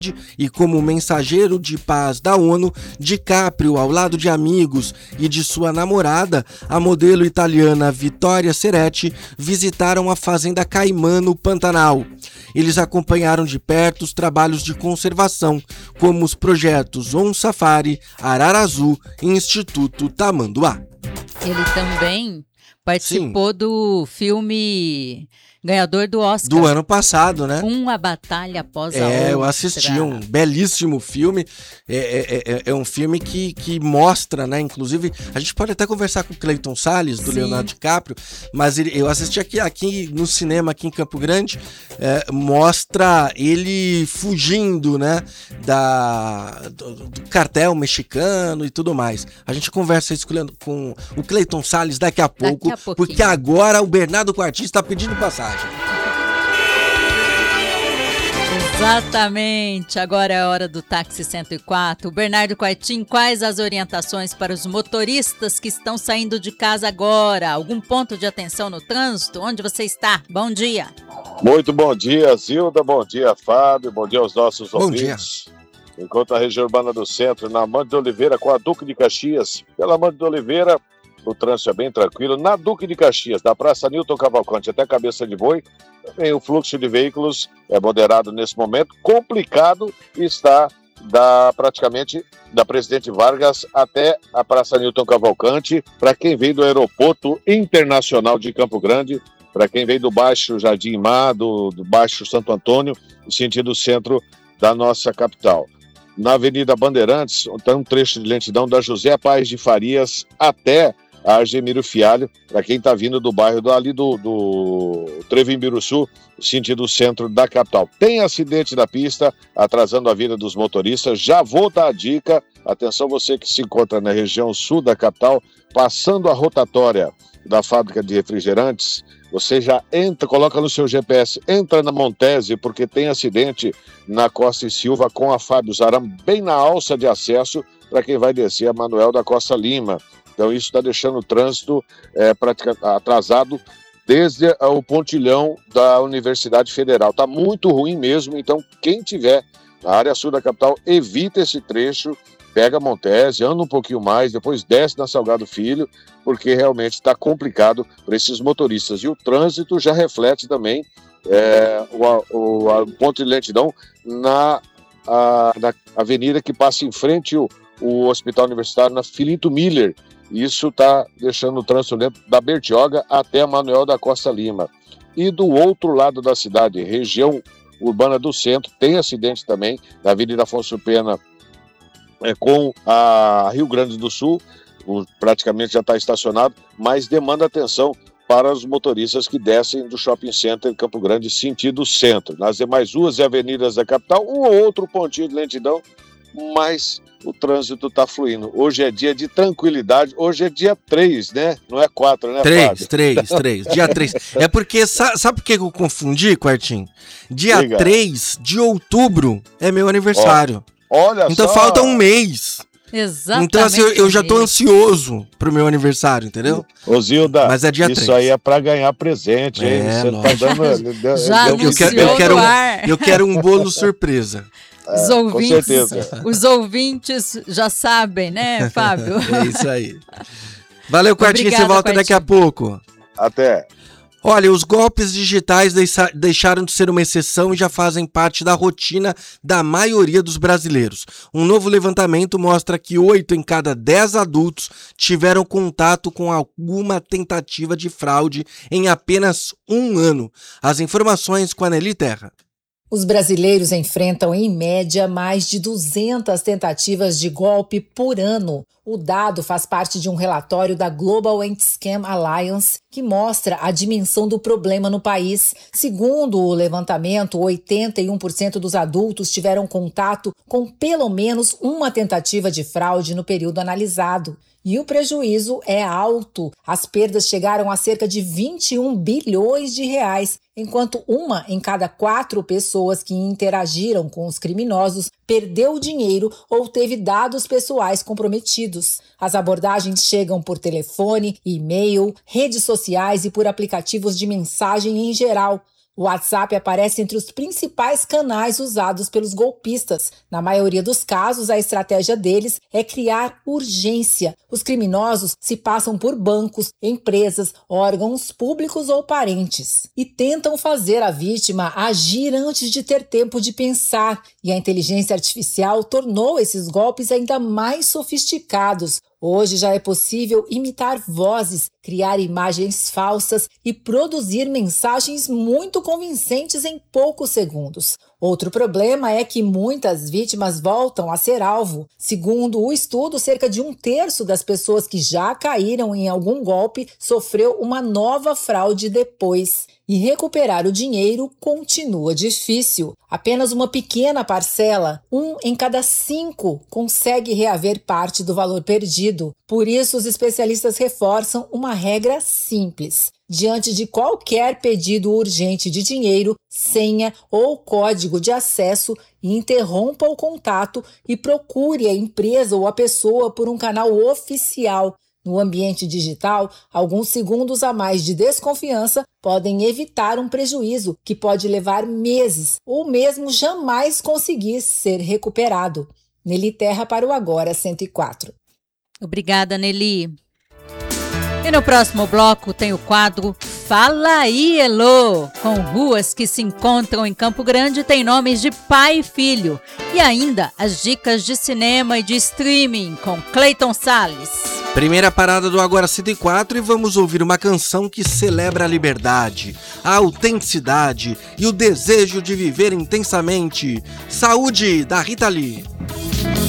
e como mensageiro de paz da ONU, DiCaprio, ao lado de amigos e de sua namorada, a modelo italiana Vittoria Ceretti, visitaram a fazenda Caimã no Pantanal. Eles acompanharam de perto os trabalhos de conservação, como os projetos On Safari, Arara Azul e Instituto Tamanduá. Ele também participou do filme ganhador do Oscar. Do ano passado, né? Uma batalha após a outra. Eu assisti, um belíssimo filme. É um filme que mostra, né? Inclusive, a gente pode até conversar com o Cleiton Salles, do Leonardo DiCaprio, mas eu assisti aqui no cinema, aqui em Campo Grande, mostra ele fugindo, né? Do cartel mexicano e tudo mais. A gente conversa isso com o Cleiton Salles daqui a pouco, porque agora o Bernardo Quartim está pedindo passagem. Exatamente, agora é a hora do Táxi 104. Bernardo Quartim, quais as orientações para os motoristas que estão saindo de casa agora? Algum ponto de atenção no trânsito? Onde você está? Bom dia. Muito bom dia, Zilda, bom dia, Fábio, bom dia aos nossos ouvintes. Enquanto a região urbana do centro, na Amândio de Oliveira com a Duque de Caxias, pela Amândio de Oliveira, o trânsito é bem tranquilo. Na Duque de Caxias, da Praça Newton Cavalcante até Cabeça de Boi, também o fluxo de veículos é moderado nesse momento. Complicado está praticamente da Presidente Vargas até a Praça Newton Cavalcante, para quem veio do Aeroporto Internacional de Campo Grande, para quem veio do Baixo Jardim Mar, do Baixo Santo Antônio, no sentido centro da nossa capital. Na Avenida Bandeirantes, tem um trecho de lentidão da José Paes de Farias até a Argemiro Fialho, para quem está vindo do bairro do Trevo Imbiruçu, sentido centro da capital. Tem acidente na pista, atrasando a vida dos motoristas. Já vou dar a dica, atenção você que se encontra na região sul da capital, passando a rotatória da fábrica de refrigerantes, você já entra, coloca no seu GPS, entra na Montese, porque tem acidente na Costa e Silva com a Fábio Zaram, bem na alça de acesso, para quem vai descer a Manuel da Costa Lima. Então isso está deixando o trânsito atrasado desde o pontilhão da Universidade Federal. Está muito ruim mesmo, então quem tiver na área sul da capital, evita esse trecho, pega a Montese, anda um pouquinho mais, depois desce na Salgado Filho, porque realmente está complicado para esses motoristas. E o trânsito já reflete também o ponto de lentidão na avenida que passa em frente o Hospital Universitário, na Filinto Miller. Isso está deixando o trânsito lento da Bertioga até a Manuel da Costa Lima. E do outro lado da cidade, região urbana do centro, tem acidente também, na Avenida Afonso Pena, com a Rio Grande do Sul, praticamente já está estacionado, mas demanda atenção para os motoristas que descem do Shopping Center em Campo Grande, sentido centro. Nas demais ruas e avenidas da capital, um ou outro pontinho de lentidão, mas o trânsito está fluindo. Hoje é dia de tranquilidade, hoje é dia 3, né? Não é 4, né, 3, dia 3. É porque, sabe por que eu confundi, Quartim? Dia 3 de outubro é meu aniversário. Olha então só. falta um mês. Exatamente. Então assim, eu já tô ansioso pro meu aniversário, entendeu? Ô Zilda, mas é dia isso 3. Aí é pra ganhar presente, hein? Você tá dando... Já eu quero um bolo surpresa. Os ouvintes já sabem, né, Fábio? É isso aí. Valeu, Quartinho, você volta daqui a pouco. Até. Olha, os golpes digitais deixaram de ser uma exceção e já fazem parte da rotina da maioria dos brasileiros. Um novo levantamento mostra que 8 em cada 10 adultos tiveram contato com alguma tentativa de fraude em apenas um ano. As informações com a Nelly Terra. Os brasileiros enfrentam, em média, mais de 200 tentativas de golpe por ano. O dado faz parte de um relatório da Global Anti-Scam Alliance, que mostra a dimensão do problema no país. Segundo o levantamento, 81% dos adultos tiveram contato com pelo menos uma tentativa de fraude no período analisado. E o prejuízo é alto. As perdas chegaram a cerca de 21 bilhões de reais, enquanto 1 em cada 4 pessoas que interagiram com os criminosos perdeu dinheiro ou teve dados pessoais comprometidos. As abordagens chegam por telefone, e-mail, redes sociais e por aplicativos de mensagem em geral. O WhatsApp aparece entre os principais canais usados pelos golpistas. Na maioria dos casos, a estratégia deles é criar urgência. Os criminosos se passam por bancos, empresas, órgãos públicos ou parentes e tentam fazer a vítima agir antes de ter tempo de pensar. E a inteligência artificial tornou esses golpes ainda mais sofisticados. Hoje já é possível imitar vozes, criar imagens falsas e produzir mensagens muito convincentes em poucos segundos. Outro problema é que muitas vítimas voltam a ser alvo. Segundo o estudo, cerca de 1/3 das pessoas que já caíram em algum golpe sofreu uma nova fraude depois. E recuperar o dinheiro continua difícil. Apenas uma pequena parcela, 1 em cada 5, consegue reaver parte do valor perdido. Por isso, os especialistas reforçam uma regra simples. Diante de qualquer pedido urgente de dinheiro, senha ou código de acesso, interrompa o contato e procure a empresa ou a pessoa por um canal oficial. No ambiente digital, alguns segundos a mais de desconfiança podem evitar um prejuízo que pode levar meses ou mesmo jamais conseguir ser recuperado. Nelly Terra para o Agora 104. Obrigada, Nelly. E no próximo bloco tem o quadro Fala aí, Elô! Com ruas que se encontram em Campo Grande tem nomes de pai e filho. E ainda as dicas de cinema e de streaming com Cleiton Salles. Primeira parada do Agora 104 e vamos ouvir uma canção que celebra a liberdade, a autenticidade e o desejo de viver intensamente. Saúde, da Rita Lee.